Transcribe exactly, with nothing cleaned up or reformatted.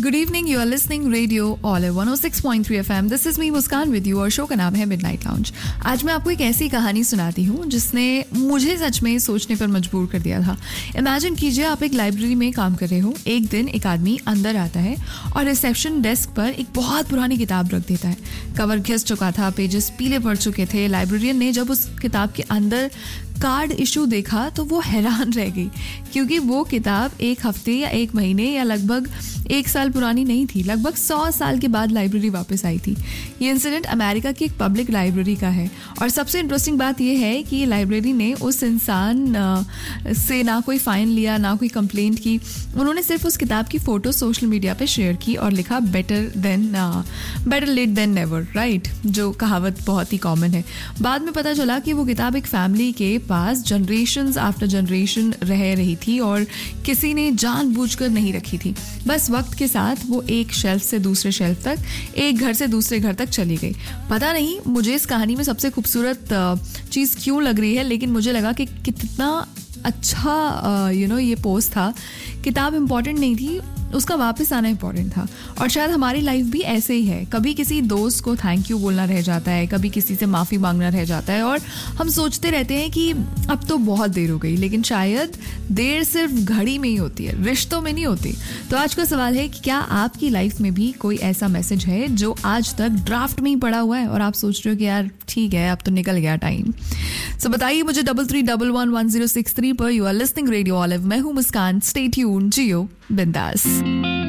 Good evening, you are listening radio olive one O six point three FM. This is me Muskan with you और show का नाम है midnight lounge. आज मैं आपको एक ऐसी कहानी सुनाती हूँ जिसने मुझे सच में सोचने पर मजबूर कर दिया था. इमेजिन कीजिए आप एक लाइब्रेरी में काम कर रहे हो. एक दिन एक आदमी अंदर आता है और रिसेप्शन डेस्क पर एक बहुत पुरानी किताब रख देता है. कवर घिस चुका था, पेजेस पीले पड़ चुके थे. लाइब्रेरियन ने जब उस किताब के अंदर कार्ड इशू देखा तो वो हैरान रह गई, क्योंकि वो किताब एक हफ्ते या एक महीने या लगभग एक साल पुरानी नहीं थी. लगभग सौ साल के बाद लाइब्रेरी वापस आई थी. ये इंसिडेंट अमेरिका की एक पब्लिक लाइब्रेरी का है. और सबसे इंटरेस्टिंग बात ये है कि लाइब्रेरी ने उस इंसान से ना कोई फाइन लिया, ना कोई कंप्लेंट की. उन्होंने सिर्फ उस किताब की फ़ोटो सोशल मीडिया पे शेयर की और लिखा better than better late then never, right, जो कहावत बहुत ही कॉमन है. बाद में पता चला कि वो किताब एक फैमिली के पास जनरेशंस आफ्टर जनरेशन रह रही थी और किसी ने जानबूझकर नहीं रखी थी. बस वक्त के साथ वो एक शेल्फ से दूसरे शेल्फ तक, एक घर से दूसरे घर तक चली गई. पता नहीं मुझे इस कहानी में सबसे खूबसूरत चीज़ क्यों लग रही है, लेकिन मुझे लगा कि कितना अच्छा यू नो ये पोस्ट था. किताब इम्पॉर्टेंट नहीं थी, उसका वापस आना इम्पॉर्टेंट था. और शायद हमारी लाइफ भी ऐसे ही है. कभी किसी दोस्त को थैंक यू बोलना रह जाता है, कभी किसी से माफ़ी मांगना रह जाता है और हम सोचते रहते हैं कि अब तो बहुत देर हो गई. लेकिन शायद देर सिर्फ घड़ी में ही होती है, रिश्तों में नहीं होती. तो आज का सवाल है कि क्या आपकी लाइफ में भी कोई ऐसा मैसेज है जो आज तक ड्राफ्ट में ही पड़ा हुआ है और आप सोच रहे हो कि यार ठीक है अब तो निकल गया टाइम. सो बताइए मुझे double three double one one zero six three पर. You are listening radio olive. मैं हूँ मुस्कान. स्टे ट्यून्ड, जियो बिंदास.